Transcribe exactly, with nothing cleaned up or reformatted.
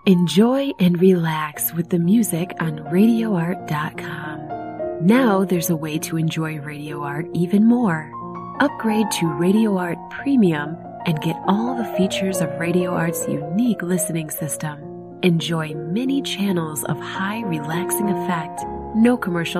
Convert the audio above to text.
Enjoy and relax with the music on radio art dot com. Now there's a way to enjoy Radio Art even more. Upgrade to Radio Art Premium and get all the features of Radio Art's unique listening system. Enjoy many channels of high relaxing effect, no commercial